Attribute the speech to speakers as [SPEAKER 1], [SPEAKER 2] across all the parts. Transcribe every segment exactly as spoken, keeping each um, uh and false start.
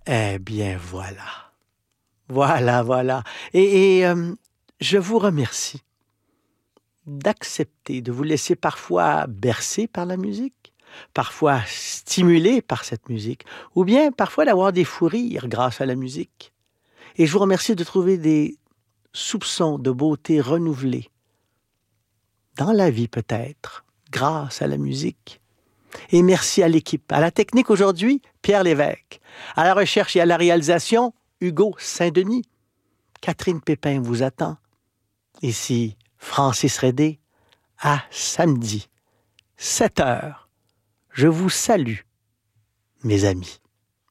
[SPEAKER 1] Eh bien, voilà. Voilà, voilà. Et, et euh, je vous remercie d'accepter de vous laisser parfois bercer par la musique, parfois stimulé par cette musique, ou bien parfois d'avoir des fous rires grâce à la musique. Et je vous remercie de trouver des soupçons de beauté renouvelés dans la vie peut-être, grâce à la musique. Et merci à l'équipe, à la technique aujourd'hui, Pierre Lévesque, à la recherche et à la réalisation, Hugo Saint-Denis. Catherine Pépin vous attend. Ici, Francis Redé, à samedi, sept heures. Je vous salue, mes amis.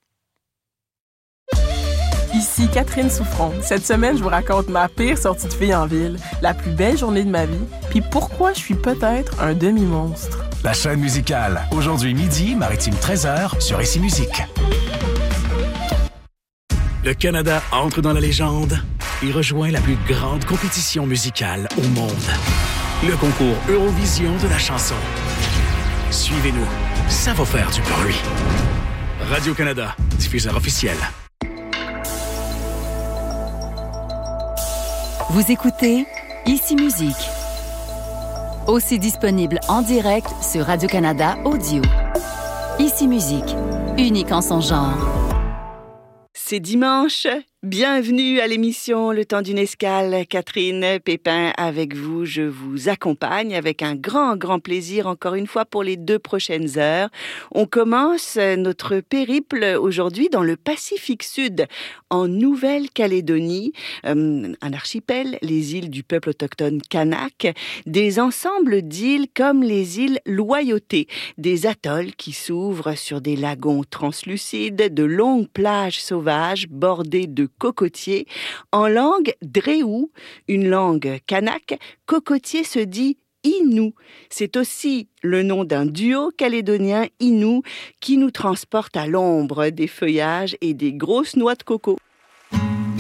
[SPEAKER 2] Ici Catherine Souffron. Cette semaine, je vous raconte ma pire sortie de fille en ville, la plus belle journée de ma vie, puis pourquoi je suis peut-être un demi-monstre.
[SPEAKER 3] La chaîne musicale. Aujourd'hui midi, Maritime treize heures, sur Ici Musique. Le Canada entre dans la légende et rejoint la plus grande compétition musicale au monde. Le concours Eurovision de la chanson. Suivez-nous, ça va faire du bruit. Radio-Canada, diffuseur officiel.
[SPEAKER 4] Vous écoutez Ici Musique. Aussi disponible en direct sur Radio-Canada Audio. Ici Musique, unique en son genre.
[SPEAKER 5] C'est dimanche. Bienvenue à l'émission Le temps d'une escale. Catherine Pépin avec vous. Je vous accompagne avec un grand, grand plaisir encore une fois pour les deux prochaines heures. On commence notre périple aujourd'hui dans le Pacifique Sud, en Nouvelle-Calédonie, euh, un archipel, les îles du peuple autochtone Kanak, des ensembles d'îles comme les îles Loyauté, des atolls qui s'ouvrent sur des lagons translucides, de longues plages sauvages bordées de cocotier. En langue dréou, une langue kanak, cocotier se dit Innu. C'est aussi le nom d'un duo calédonien Innu qui nous transporte à l'ombre des feuillages et des grosses noix de coco.